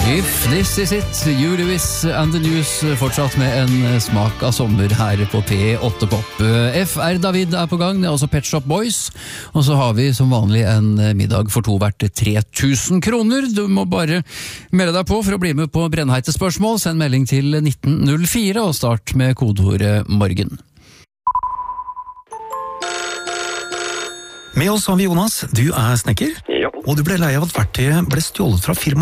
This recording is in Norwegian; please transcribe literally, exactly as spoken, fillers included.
If this is it, you Lewis and the News, fortsatt med en smak av sommer her på P åtte Pop. F R David er på gang, det er også Pet Shop Boys, og så har vi som vanlig en middag for to verdt tre tusen kroner. Du må bare melde deg på for å bli med på brennheite spørsmål. Send melding til nitten null fire og start med kodeordet morgen. Med oss har vi Jonas, du er snekker, Ja. og du ble lei av at verktøyet ble stjålet fra firma.